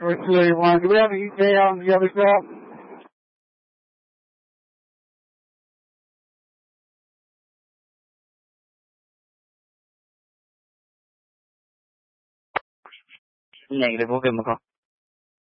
1. Do we have an ETA on the other stuff? Negative. We'll give him a call.